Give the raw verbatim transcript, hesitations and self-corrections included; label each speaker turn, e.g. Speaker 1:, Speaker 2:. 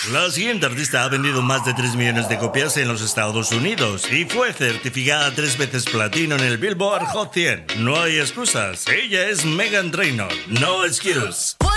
Speaker 1: La siguiente artista ha vendido más de tres millones de copias en los Estados Unidos y fue certificada tres veces platino en el Billboard Hot cien. No hay excusas, ella es Meghan Trainor. No excuse.